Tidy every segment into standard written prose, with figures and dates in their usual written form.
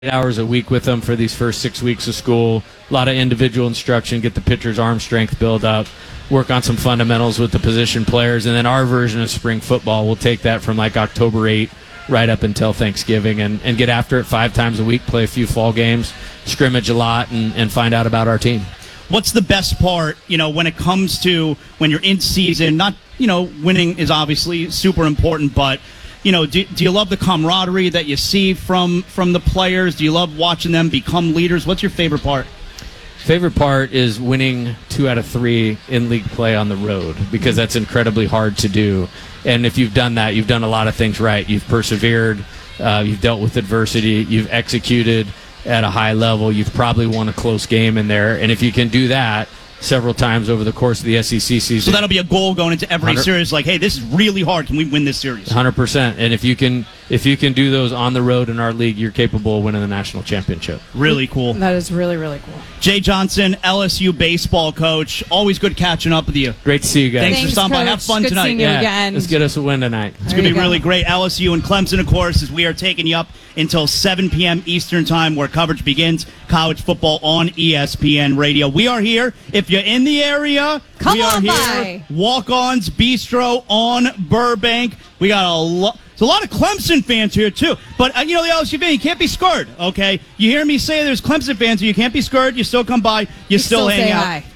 hours a week with them for these first 6 weeks of school. A lot of individual instruction, get the pitcher's arm strength build up, work on some fundamentals with the position players, and then our version of spring football, we'll take that from like October 8 right up until Thanksgiving and get after it 5 times a week, play a few fall games, scrimmage a lot, and find out about our team. What's the best part, when it comes to when you're in season? Not, winning is obviously super important, but do you love the camaraderie that you see from the players? Do you love watching them become leaders? What's your favorite part? Favorite part is winning 2 out of 3 in league play on the road, because that's incredibly hard to do. And if you've done that, you've done a lot of things right. You've persevered, you've dealt with adversity, you've executed at a high level, you've probably won a close game in there. And if you can do that several times over the course of the SEC season. So that'll be a goal going into every series, like, hey, this is really hard. Can we win this series? 100%. And if you can do those on the road in our league, you're capable of winning the national championship. Really cool. That is really, really cool. Jay Johnson, LSU baseball coach. Always good catching up with you. Great to see you guys. Thanks for stopping by. Have fun good tonight. Seeing you again. Let's get us a win tonight. It's going to be really great. LSU and Clemson, of course, as we are taking you up until 7 p.m. Eastern Time, where coverage begins. College football on ESPN Radio. We are here. If you're in the area, come we are on here. by. Walk-Ons Bistro on Burbank. We got a lot of Clemson fans here, too. But, the LSU fan, you can't be scared, okay? You hear me say there's Clemson fans here. You can't be scared. You still come by. You still hang out. Hi.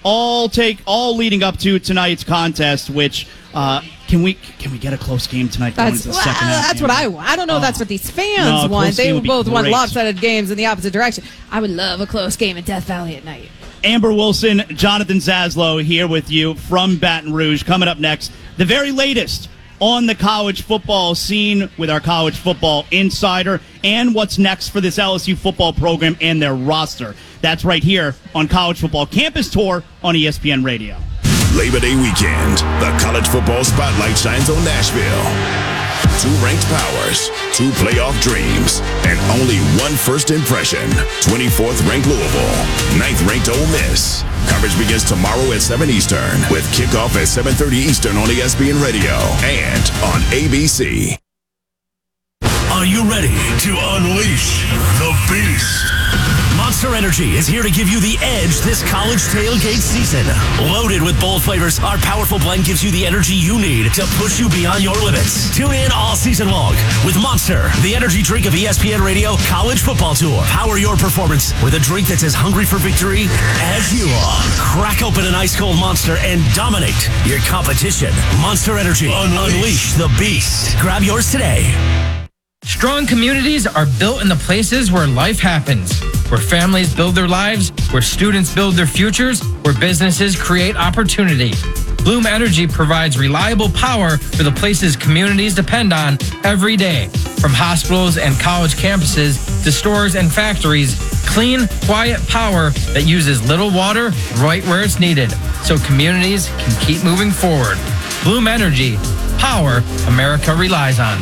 All leading up to tonight's contest, which... Can we get a close game tonight? That's what I want. I don't know if that's what these fans want. They both want lopsided games in the opposite direction. I would love a close game at Death Valley at night. Amber Wilson, Jonathan Zaslow here with you from Baton Rouge. Coming up next, the very latest on the college football scene with our college football insider and what's next for this LSU football program and their roster. That's right here on College Football Campus Tour on ESPN Radio. Labor Day weekend, the college football spotlight shines on Nashville. 2 ranked powers, 2 playoff dreams, and only 1 first impression. 24th ranked Louisville, 9th ranked Ole Miss. Coverage begins tomorrow at 7 Eastern with kickoff at 7:30 Eastern on ESPN Radio and on ABC. Are you ready to unleash the beast? Monster Energy is here to give you the edge this college tailgate season. Loaded with bold flavors, our powerful blend gives you the energy you need to push you beyond your limits. Tune in all season long with Monster, the energy drink of ESPN Radio College Football Tour. Power your performance with a drink that's as hungry for victory as you are. Crack open an ice-cold Monster and dominate your competition. Monster Energy. Unleash the beast. Grab yours today. Strong communities are built in the places where life happens, where families build their lives, where students build their futures, where businesses create opportunity. Bloom Energy provides reliable power for the places communities depend on every day. From hospitals and college campuses to stores and factories, clean, quiet power that uses little water right where it's needed, so communities can keep moving forward. Bloom Energy, power America relies on.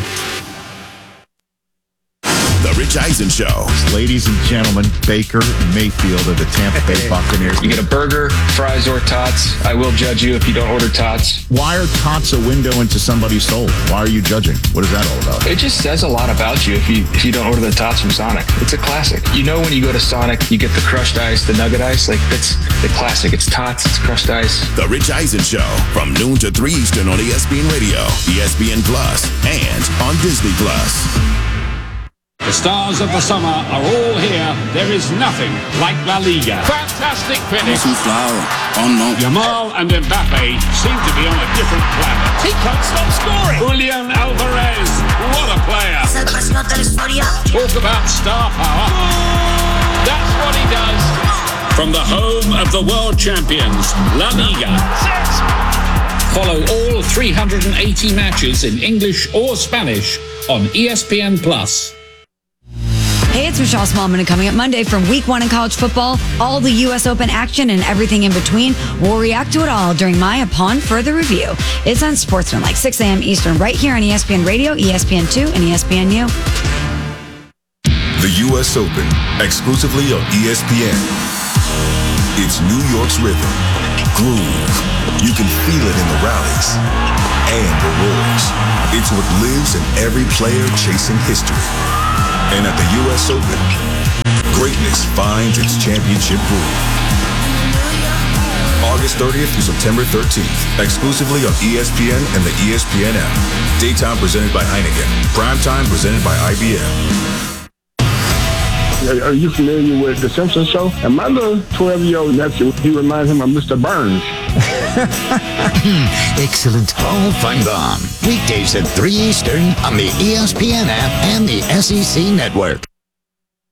The Rich Eisen Show. Ladies and gentlemen, Baker Mayfield of the Tampa Bay Buccaneers. You get a burger, fries, or tots. I will judge you if you don't order tots. Why are tots a window into somebody's soul? Why are you judging? What is that all about? It just says a lot about you if you don't order the tots from Sonic. It's a classic. When you go to Sonic, you get the crushed ice, the nugget ice. Like, that's the classic. It's tots, it's crushed ice. The Rich Eisen Show from noon to 3 Eastern on ESPN Radio, ESPN Plus, and on Disney Plus. The stars of the summer are all here. There is nothing like La Liga. Fantastic finish. Yamal and Mbappe seem to be on a different planet. He can't stop scoring. Julian Alvarez, what a player. Talk about star power. That's what he does. From the home of the world champions, La Liga. Follow all 380 matches in English or Spanish on ESPN Plus. Hey, it's Michelle Smallman, coming up Monday from Week 1 in college football, all the U.S. Open action and everything in between. We'll react to it all during my Upon Further Review. It's on Sportsmanlike, 6 a.m. Eastern, right here on ESPN Radio, ESPN2, and ESPNU. The U.S. Open, exclusively on ESPN. It's New York's rhythm, groove. You can feel it in the rallies and the roars. It's what lives in every player chasing history. And at the U.S. Open, Olympics finds its championship groove. August 30th through September 13th, exclusively on ESPN and the ESPN app. Daytime presented by Heineken. Primetime presented by IBM. Are you familiar with The Simpsons show? And my little 12-year-old nephew, he reminds him of Mr. Burns. Excellent. Paul Feinbaum. Weekdays at 3 Eastern on the ESPN app and the SEC Network.